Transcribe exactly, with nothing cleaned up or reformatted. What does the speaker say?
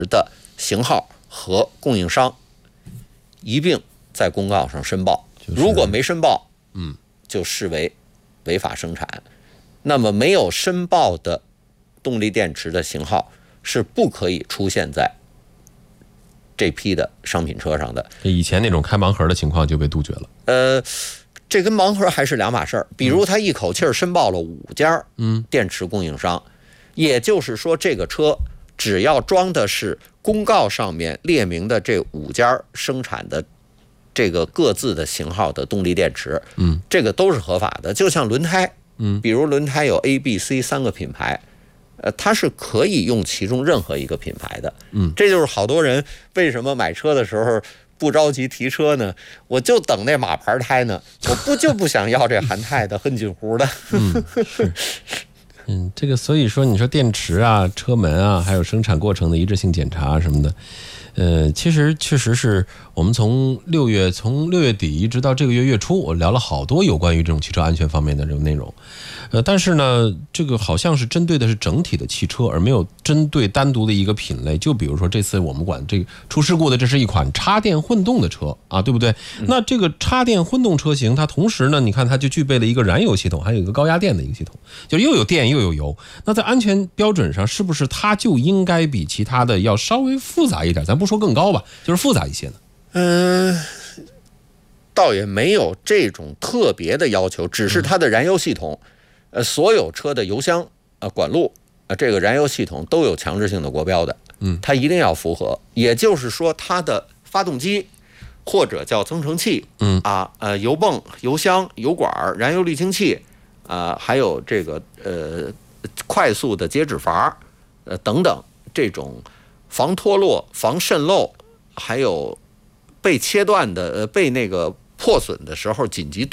的型号和供应商一并在公告上申报。 就是、 如果没申报， 嗯， 就视为违法生产。那么没有申报的动力电池的型号是不可以出现在这批的商品车上的。 以前那种开盲盒的情况就被杜绝了。 呃，这跟盲盒还是两码事儿。比如他一口气儿申报了五家电池供应商，嗯、也就是说，这个车只要装的是公告上面列明的这五家生产的这个各自的型号的动力电池， 嗯， 这个都是合法的。就像轮胎， 嗯， 比如轮胎有 A、B、C 三个品牌。呃，它是可以用其中任何一个品牌的， 嗯， 这就是好多人为什么买车的时候不着急提车呢？我就等那马牌胎呢，我不就不想要这韩泰的、恨锦湖的。 嗯，是，嗯，这个所以说，你说电池啊、车门啊，还有生产过程的一致性检查什么的，呃，其实确实是我们从六月从六月底一直到这个月月初，我聊了好多有关于这种汽车安全方面的这种内容。呃，但是呢，这个好像是针对的是整体的汽车，而没有针对单独的一个品类。就比如说这次我们管这个出事故的，这是一款插电混动的车啊，对不对？嗯、那这个插电混动车型，它同时呢，你看它就具备了一个燃油系统，还有一个高压电的一个系统，就是又有电又有油。那在安全标准上，是不是它就应该比其他的要稍微复杂一点？咱不说更高吧，就是复杂一些呢？ 嗯、呃，倒也没有这种特别的要求，只是它的燃油系统。嗯呃，所有车的油箱、呃管路、呃这个燃油系统都有强制性的国标的， 嗯，它一定要符合。也就是说，它的发动机或者叫增程器， 嗯啊呃油泵、油箱、油管、燃油滤清器，啊、呃、还有这个呃快速的接止阀，呃等等这种防脱落、防渗漏，还有被切断的呃被那个破损的时候紧急